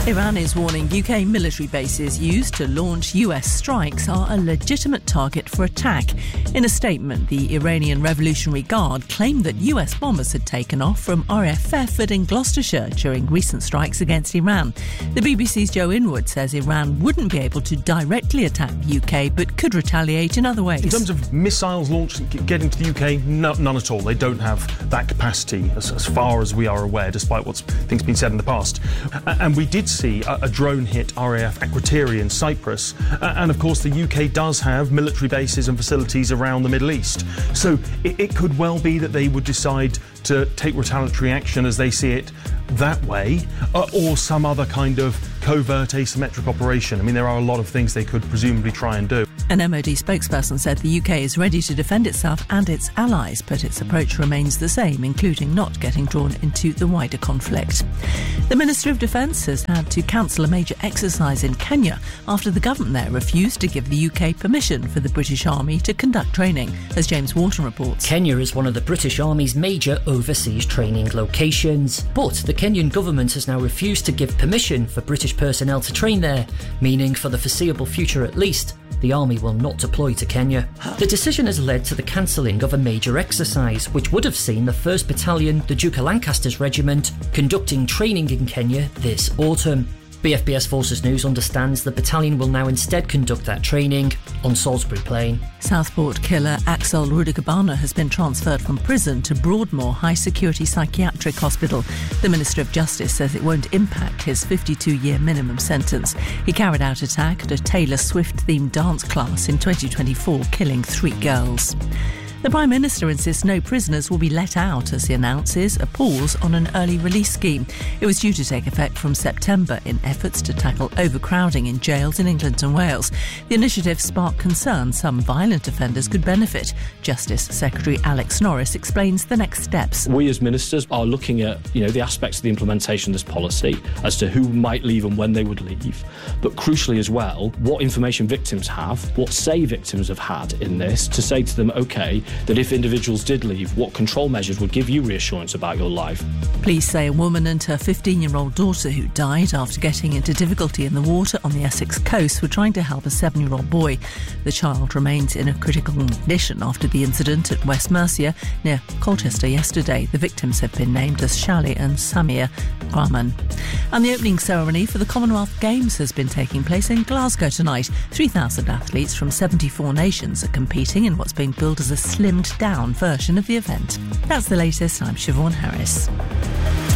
Iran is warning UK military bases used to launch US strikes are a legitimate target for attack. In a statement, the Iranian Revolutionary Guard claimed that US bombers had taken off from RAF Fairford in Gloucestershire during recent strikes against Iran. The BBC's Joe Inwood says Iran wouldn't be able to directly attack the UK but could retaliate in other ways. In terms of missiles launched getting to the UK, none at all. They don't have that capacity as far as we are aware, despite what's things been said in the past. And we did see a drone hit RAF Akrotiri in Cyprus. And of course, the UK does have military bases and facilities around the Middle East. So it could well be that they would decide to take retaliatory action as they see it that way, or some other kind of covert asymmetric operation. I mean, there are a lot of things they could presumably try and do. An MOD spokesperson said the UK is ready to defend itself and its allies, but its approach remains the same, including not getting drawn into the wider conflict. The Minister of Defence has had to cancel a major exercise in Kenya after the government there refused to give the UK permission for the British Army to conduct training, as James Wharton reports. Kenya is one of the British Army's major overseas training locations, but the Kenyan government has now refused to give permission for British personnel to train there, meaning for the foreseeable future at least, the Army will not deploy to Kenya. The decision has led to the cancelling of a major exercise, which would have seen the 1st Battalion, the Duke of Lancaster's Regiment, conducting training in Kenya this autumn. BFBS Forces News understands the battalion will now instead conduct that training on Salisbury Plain. Southport killer Axel Rudikabana has been transferred from prison to Broadmoor High Security Psychiatric Hospital. The Minister of Justice says it won't impact his 52-year minimum sentence. He carried out an attack at a Taylor Swift-themed dance class in 2024, killing 3 girls. The Prime Minister insists no prisoners will be let out as he announces a pause on an early release scheme. It was due to take effect from September in efforts to tackle overcrowding in jails in England and Wales. The initiative sparked concern some violent offenders could benefit. Justice Secretary Alex Norris explains the next steps. We as ministers are looking at, the aspects of the implementation of this policy as to who might leave and when they would leave, but crucially as well, what information victims have, what say victims have had in this, to say to them, OK, that if individuals did leave, what control measures would give you reassurance about your life. Police say a woman and her 15-year-old daughter who died after getting into difficulty in the water on the Essex coast were trying to help a 7-year-old boy. The child remains in a critical condition after the incident at West Mercia near Colchester yesterday. The victims have been named as Shali and Samir Rahman. And the opening ceremony for the Commonwealth Games has been taking place in Glasgow tonight. 3,000 athletes from 74 nations are competing in what's being billed as a slimmed-down version of the event. That's the latest. I'm Siobhan Harris.